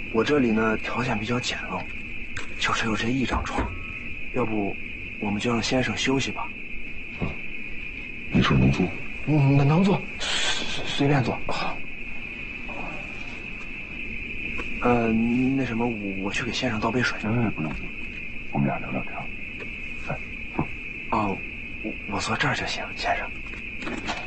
我这里呢条件比较简陋，就只有这一张床，要不我们就让先生休息吧。 你这能坐？ 能坐，随便坐。好。那什么，我去给先生倒杯水。 不用，我们俩聊聊天。来，坐。 哦，我坐这儿就行，先生。